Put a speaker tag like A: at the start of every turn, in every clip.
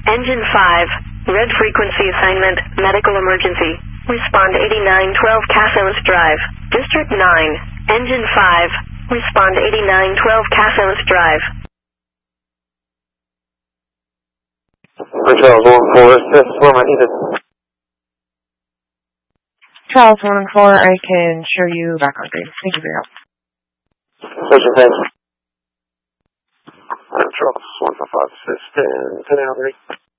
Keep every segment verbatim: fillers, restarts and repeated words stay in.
A: Engine five, red frequency assignment, medical emergency. Respond eighty-nine twelve Cassones Drive. District nine, Engine five, respond eighty-nine twelve Cassones Drive.
B: Charles one four, assist where am I needed?
C: Charles one four, I can show you back on green. Thank you for your help.
B: Social thanks. I'm Charles one five five, assist, and ten out three.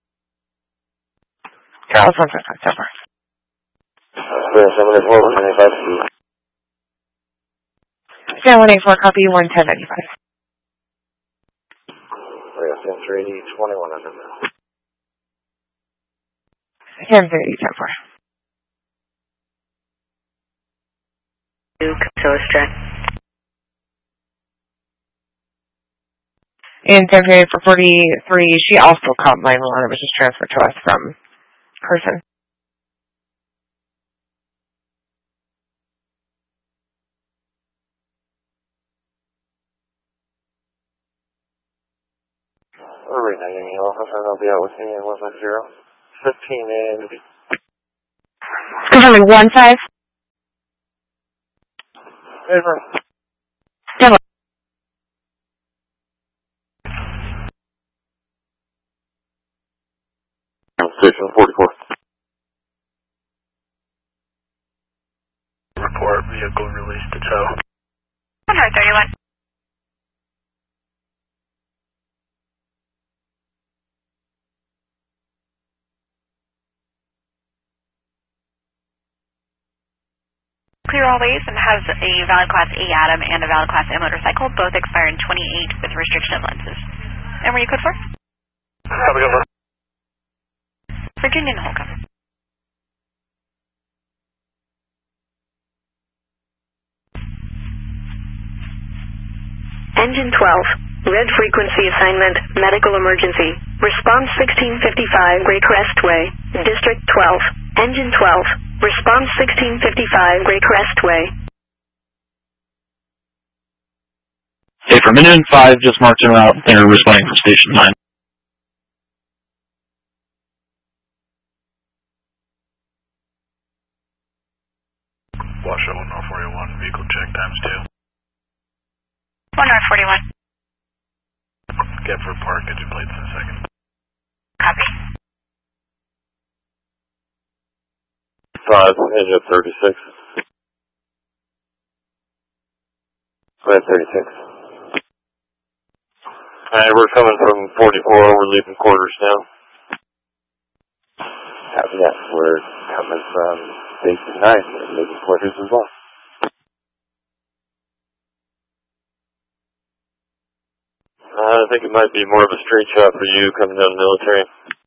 C: Charles one five five, so far.
B: seven eight four, one ninety-five.
C: seven eight four, copy, one ten ninety-five.
B: ten three, twenty-one hundred.
C: ten thirty, ten four.
A: Duke, Sostrek.
C: And ten thirty for forty-three, she also called nine one one. It was just transferred to us from person.
B: All right, now, Union office, and I'll be out with you in one five zero. fifteen and...
C: Confirming one five.
B: Over.
C: Demo.
B: Station forty-four.
D: Report, vehicle released to tow.
A: one thirty-one. Clear always and has a valid class A Atom and a valid class A motorcycle, both expire in twenty-eight with restriction lenses. And where you code for?
D: Have a good one.
A: Virginia and Holcomb. Engine twelve, red frequency assignment, medical emergency. Response sixteen fifty-five, Great Crest Way, District twelve. Engine twelve, response sixteen fifty-five, Great Crest Way.
E: Hey, for minute and five, just marked en route. They're responding from station nine.
D: Washoe one oh forty-one, vehicle check times two.
A: one forty-one.
D: Get for park, get your plates in a second.
A: Copy.
B: Five, engine thirty-six. Red thirty-six. Alright, we're coming from forty-four, we're leaving quarters now. Copy that, we're coming from station nine, we're leaving quarters as well. Uh, I think it might be more of a straight shot for you coming down military.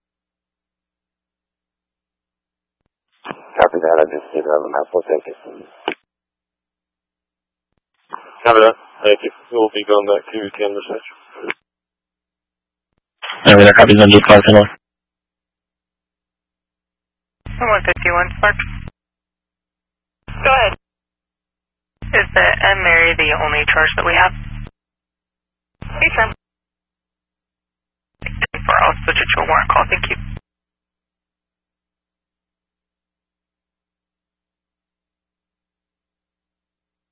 B: Copy that, I just did on the map, we'll take it. Copy that, thank you. We'll be going back to Canvas Edge.
E: Alright, there, copies on just five ten one.
F: one fifty-one, Spark.
A: Go ahead.
F: Is the M. Mary the only charge that we have?
A: Hey, Sam.
F: I'll switch it to a warrant call, thank you.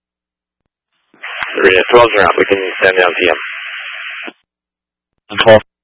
B: Three, twelve's around, we can stand down P M.
E: twelve.